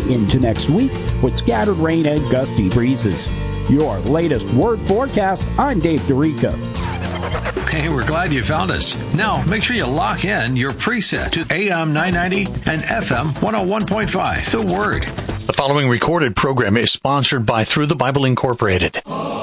into next week with scattered rain and gusty breezes. Your latest word forecast, I'm Dave Dorica. Hey, we're glad you found us. Now, make sure you lock in your preset to AM 990 and FM 101.5. The Word. The following recorded program is sponsored by Through the Bible Incorporated.